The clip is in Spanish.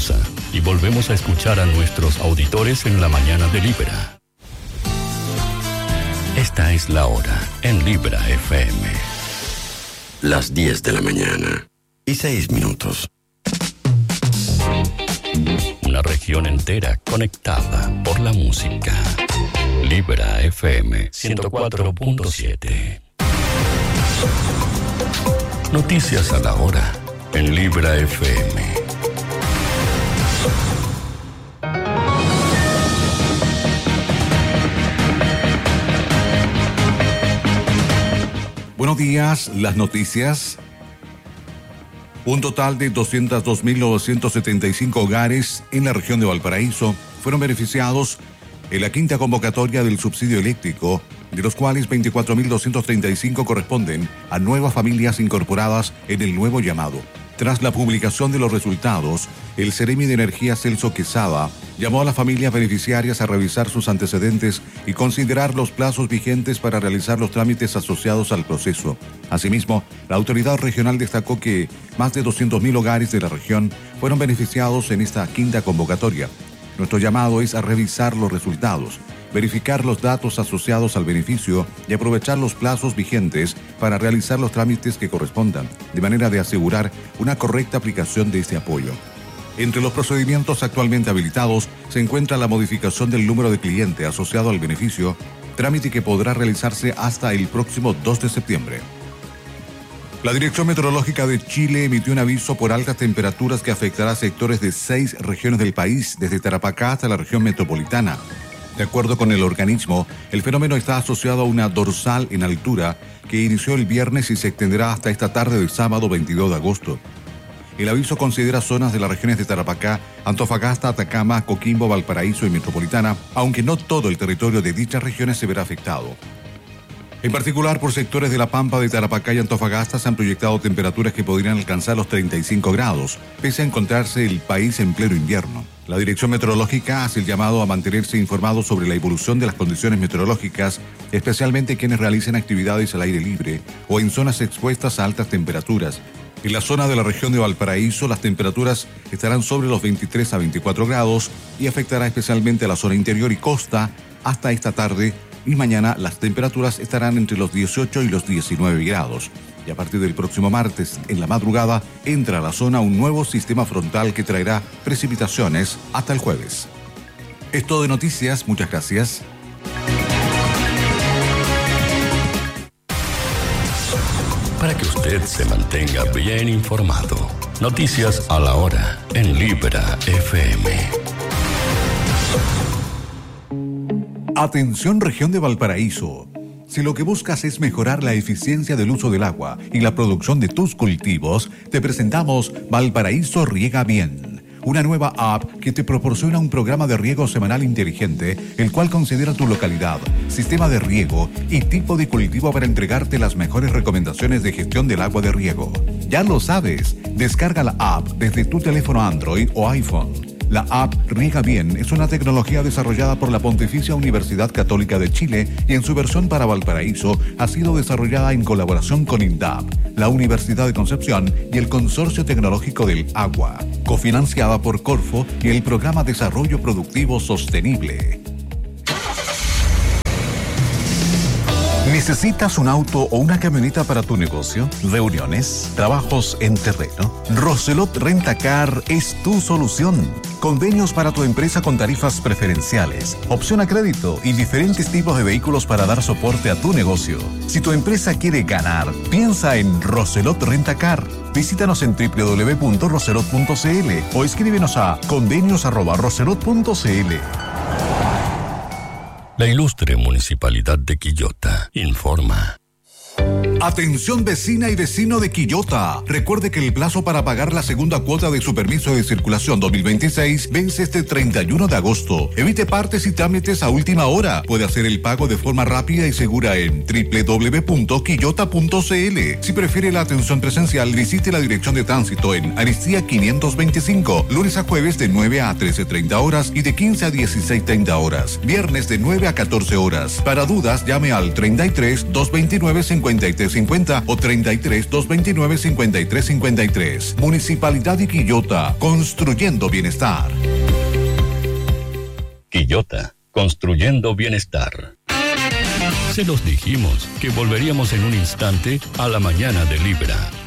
pausa y volvemos a escuchar a nuestros auditores en la mañana de Libera. Esta es la hora en Libera FM. Las 10 de la mañana y 6 minutos. Una región entera conectada por la música. Libera FM 104.7. Noticias a la hora en Libera FM. Buenos días, las noticias. Un total de 202.975 hogares en la región de Valparaíso fueron beneficiados en la quinta convocatoria del subsidio eléctrico, de los cuales 24.235 corresponden a nuevas familias incorporadas en el nuevo llamado. Tras la publicación de los resultados, el Seremi de Energía Celso Quesada llamó a las familias beneficiarias a revisar sus antecedentes y considerar los plazos vigentes para realizar los trámites asociados al proceso. Asimismo, la autoridad regional destacó que más de 200.000 hogares de la región fueron beneficiados en esta quinta convocatoria. Nuestro llamado es a revisar los resultados, verificar los datos asociados al beneficio y aprovechar los plazos vigentes para realizar los trámites que correspondan, de manera de asegurar una correcta aplicación de este apoyo. Entre los procedimientos actualmente habilitados se encuentra la modificación del número de cliente asociado al beneficio, trámite que podrá realizarse hasta el próximo 2 de septiembre. La Dirección Meteorológica de Chile emitió un aviso por altas temperaturas que afectará a sectores de 6 regiones del país, desde Tarapacá hasta la región metropolitana. De acuerdo con el organismo, el fenómeno está asociado a una dorsal en altura que inició el viernes y se extenderá hasta esta tarde del sábado 22 de agosto. El aviso considera zonas de las regiones de Tarapacá, Antofagasta, Atacama, Coquimbo, Valparaíso y Metropolitana, aunque no todo el territorio de dichas regiones se verá afectado. En particular, por sectores de La Pampa, de Tarapacá y Antofagasta se han proyectado temperaturas que podrían alcanzar los 35 grados, pese a encontrarse el país en pleno invierno. La Dirección Meteorológica hace el llamado a mantenerse informado sobre la evolución de las condiciones meteorológicas, especialmente quienes realicen actividades al aire libre o en zonas expuestas a altas temperaturas. En la zona de la región de Valparaíso, las temperaturas estarán sobre los 23 a 24 grados y afectará especialmente a la zona interior y costa hasta esta tarde, y mañana las temperaturas estarán entre los 18 y los 19 grados. Y a partir del próximo martes, en la madrugada, entra a la zona un nuevo sistema frontal que traerá precipitaciones hasta el jueves. Es todo de noticias, muchas gracias. Para que usted se mantenga bien informado, noticias a la hora en Libera FM. Atención, región de Valparaíso. Si lo que buscas es mejorar la eficiencia del uso del agua y la producción de tus cultivos, te presentamos Valparaíso Riega Bien, una nueva app que te proporciona un programa de riego semanal inteligente, el cual considera tu localidad, sistema de riego y tipo de cultivo para entregarte las mejores recomendaciones de gestión del agua de riego. Ya lo sabes, descarga la app desde tu teléfono Android o iPhone. La app Riega Bien es una tecnología desarrollada por la Pontificia Universidad Católica de Chile y en su versión para Valparaíso ha sido desarrollada en colaboración con INDAP, la Universidad de Concepción y el Consorcio Tecnológico del Agua, cofinanciada por Corfo y el Programa Desarrollo Productivo Sostenible. ¿Necesitas un auto o una camioneta para tu negocio? ¿Reuniones? ¿Trabajos en terreno? Roselot Rentacar es tu solución. Convenios para tu empresa con tarifas preferenciales, opción a crédito y diferentes tipos de vehículos para dar soporte a tu negocio. Si tu empresa quiere ganar, piensa en Roselot Rentacar. Visítanos en www.roselot.cl o escríbenos a convenios@roselot.cl. La ilustre Municipalidad de Quillota informa. Atención, vecina y vecino de Quillota. Recuerde que el plazo para pagar la segunda cuota de su permiso de circulación 2026 vence este 31 de agosto. Evite partes y trámites a última hora. Puede hacer el pago de forma rápida y segura en www.quillota.cl. Si prefiere la atención presencial, visite la Dirección de Tránsito en Aristía 525, lunes a jueves de 9 a 13:30 horas y de 15 a 16:30 horas. Viernes de 9 a 14 horas. Para dudas, llame al 33 229 53 5950 o 33-229-5353. Municipalidad de Quillota, construyendo bienestar. Quillota, construyendo bienestar. Se los dijimos que volveríamos en un instante a la mañana de Libra.